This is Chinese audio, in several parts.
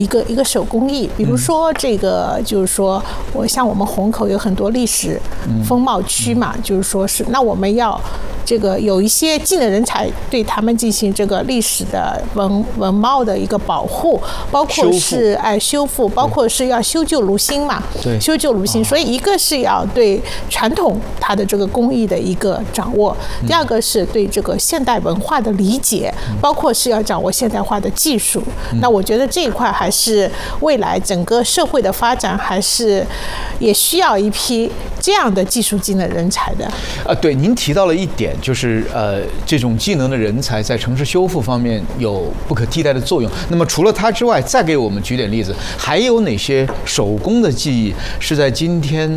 一个手工艺，比如说这个，就是说像我们虹口有很多历史风貌区嘛，就是说是那我们要这个有一些技能人才对他们进行这个历史的文貌的一个保护，包括是修复，包括是要修旧如新嘛， 对， 修旧如新。所以一个是要对传统它的这个工艺的一个掌握，第二个是对这个现代文化的理解，包括是要掌握现代化的技术。那我觉得这一块还是未来整个社会的发展，还是也需要一批这样的技术技能人才的。 对，您提到了一点，就是这种技能的人才在城市修复方面有不可替代的作用。那么除了他之外，再给我们举点例子，还有哪些手工的技艺是在今天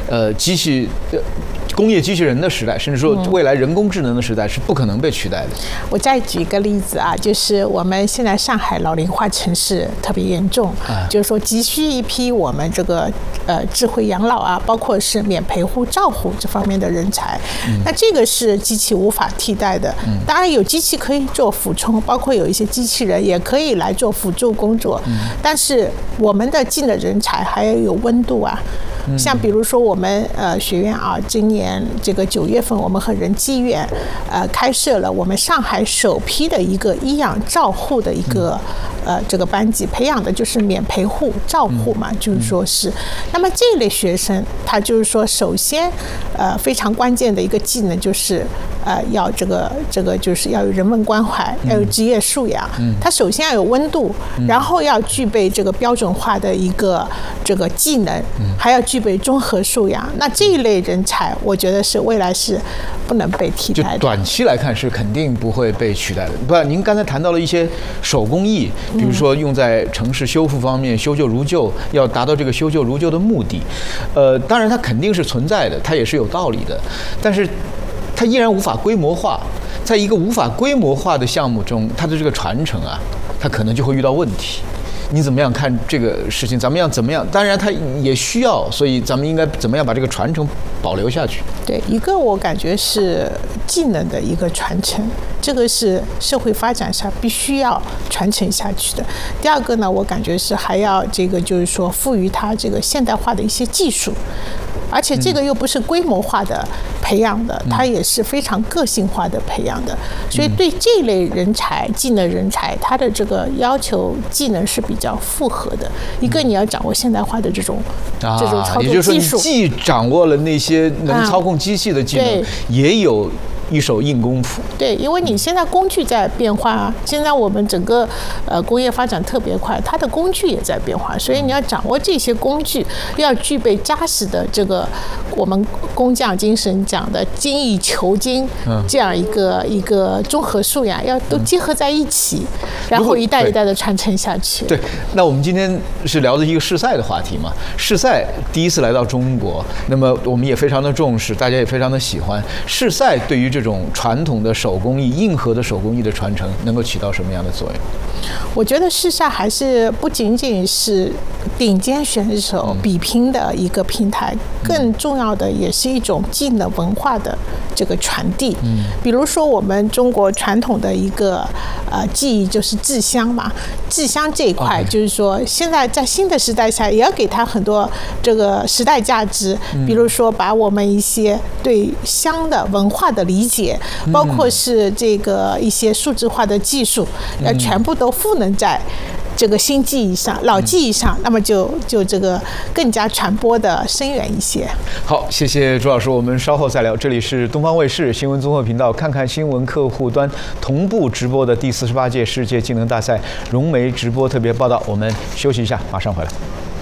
工业机器人的时代，甚至说未来人工智能的时代是不可能被取代的？ 我再举一个例子啊，就是我们现在上海老龄化城市特别严重，就是说急需一批我们这个智慧养老啊，包括是免陪护照护这方面的人才。那这个是机器无法替代的。当然有机器可以做俯冲，包括有一些机器人也可以来做辅助工作，但是我们的技能人才还要有温度啊。像比如说我们学院啊，今年这个9月份，我们和仁济院开设了我们上海首批的一个医养照护的一个这个班级，培养的就是免陪护照护嘛，就是说是。那么这类学生，他就是说，首先非常关键的一个技能就是要这个就是要有人文关怀，要有职业素养。他首先要有温度，然后要具备这个标准化的一个这个技能，还要具备综合素养。那这一类人才，我觉得是未来是不能被替代的。 就短期来看是肯定不会被取代的。不，您刚才谈到了一些手工艺，比如说用在城市修复方面，修旧如旧，要达到这个修旧如旧的目的。当然它肯定是存在的，它也是有道理的，但是它依然无法规模化。在一个无法规模化的项目中，它的这个传承啊，它可能就会遇到问题。你怎么样看这个事情？咱们要怎么样？当然，它也需要，所以咱们应该怎么样把这个传承保留下去？ 对，一个我感觉是技能的一个传承，这个是社会发展上必须要传承下去的。第二个呢，我感觉是还要这个就是说赋予它这个现代化的一些技术。而且这个又不是规模化的培养的，它也是非常个性化的培养的，所以对这类人才、技能人才，他的这个要求技能是比较复合的。一个你要掌握现代化的这种操作技术， 也就是说，你既掌握了那些能操控机器的技能，也有一手硬功夫。 对，因为你现在工具在变化啊，现在我们整个工业发展特别快，它的工具也在变化，所以你要掌握这些工具，要具备扎实的这个我们工匠精神讲的精益求精这样一个综合素养，要都结合在一起，然后一代一代的传承下去。 对，那我们今天是聊的一个世赛的话题嘛，世赛第一次来到中国，那么我们也非常的重视，大家也非常的喜欢。世赛对于这种传统的手工艺、硬核的手工艺的传承，能够起到什么样的作用？ 我觉得世赛还是不仅仅是顶尖选手比拼的一个平台，更重要的也是一种技能文化的这个传递。比如说我们中国传统的一个技艺就是制香嘛，制香这一块就是说现在在新的时代下也要给它很多这个时代价值，比如说把我们一些对香的文化的理解，包括是这个一些数字化的技术，全部都赋能在这个新技艺上、老技艺上，那么就这个更加传播的深远一些。 好，谢谢朱老师，我们稍后再聊。这里是东方卫视新闻综合频道，看看新闻客户端同步直播的第48届世界技能大赛融媒直播特别报道。我们休息一下，马上回来。